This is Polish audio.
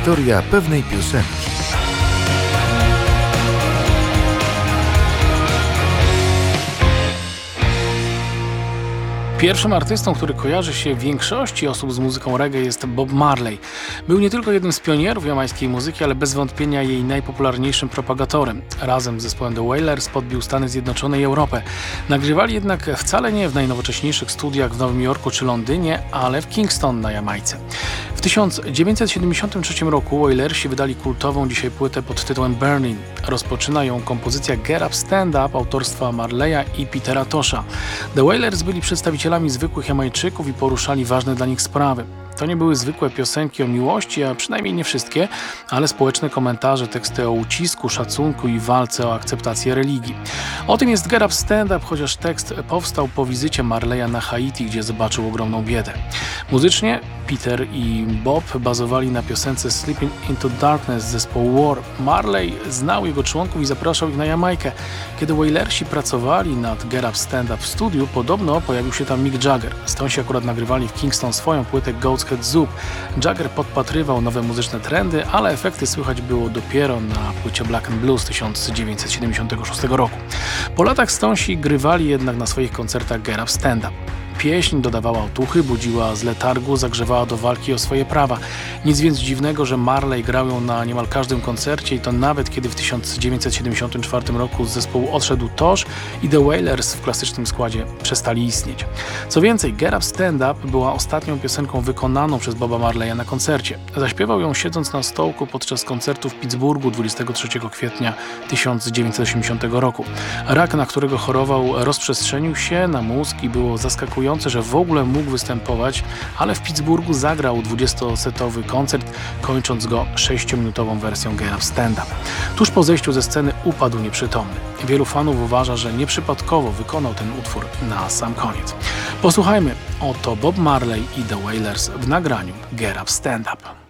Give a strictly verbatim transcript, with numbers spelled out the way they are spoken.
Historia pewnej piosenki. Pierwszym artystą, który kojarzy się większości osób z muzyką reggae, jest Bob Marley. Był nie tylko jednym z pionierów jamańskiej muzyki, ale bez wątpienia jej najpopularniejszym propagatorem. Razem z zespołem The Wailers podbił Stany Zjednoczone i Europę. Nagrywali jednak wcale nie w najnowocześniejszych studiach w Nowym Jorku czy Londynie, ale w Kingston na Jamajce. W tysiąc dziewięćset siedemdziesiątym trzecim roku Wailersi wydali kultową dzisiaj płytę pod tytułem Burning. Rozpoczyna ją kompozycja Get Up Stand Up autorstwa Marleya i Petera Tosha. The Wailers byli przedstawicielami zwykłych Jamajczyków i poruszali ważne dla nich sprawy. To nie były zwykłe piosenki o miłości, a przynajmniej nie wszystkie, ale społeczne komentarze, teksty o ucisku, szacunku i walce o akceptację religii. O tym jest Get Up Stand Up, chociaż tekst powstał po wizycie Marleya na Haiti, gdzie zobaczył ogromną biedę. Muzycznie Peter i Bob bazowali na piosence Slipping into Darkness zespołu War. Marley znał jego członków i zapraszał ich na Jamajkę. Kiedy Wailersi pracowali nad Get Up Stand Up w studiu, podobno pojawił się tam Mick Jagger. Stonesi akurat nagrywali w Kingston swoją płytę Goat's Head Soup. Jagger podpatrywał nowe muzyczne trendy, ale efekty słychać było dopiero na płycie Black and Blue z tysiąc dziewięćset siedemdziesiątego szóstego roku. Po latach Stonesi grywali jednak na swoich koncertach Get Up Stand Up. Pieśń dodawała otuchy, budziła z letargu, zagrzewała do walki o swoje prawa. Nic więc dziwnego, że Marley grał ją na niemal każdym koncercie i to nawet kiedy w tysiąc dziewięćset siedemdziesiątym czwartym roku z zespołu odszedł Tosh i The Wailers w klasycznym składzie przestali istnieć. Co więcej, Get Up Stand Up była ostatnią piosenką wykonaną przez Boba Marleya na koncercie. Zaśpiewał ją siedząc na stołku podczas koncertu w Pittsburghu dwudziestego trzeciego kwietnia tysiąc dziewięćset osiemdziesiątego roku. Rak, na którego chorował, rozprzestrzenił się na mózg i było zaskakujące, że w ogóle mógł występować, ale w Pittsburghu zagrał dwudziestosetowy koncert, kończąc go sześciominutową wersją Get Up Stand Up. Tuż po zejściu ze sceny upadł nieprzytomny. Wielu fanów uważa, że nieprzypadkowo wykonał ten utwór na sam koniec. Posłuchajmy, oto Bob Marley i The Wailers w nagraniu Get Up Stand Up.